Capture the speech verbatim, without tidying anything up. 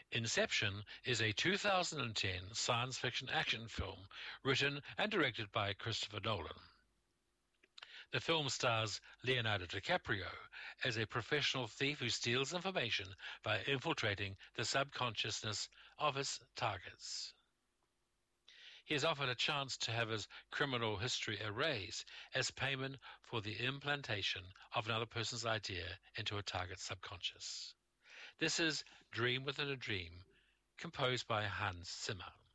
Inception is a two thousand ten science fiction action film written and directed by Christopher Nolan. The film stars Leonardo DiCaprio as a professional thief who steals information by infiltrating the subconsciousness of his targets. He is offered a chance to have his criminal history erased as payment for the implantation of another person's idea into a target's subconscious. This is Dream Within a Dream, composed by Hans Zimmer.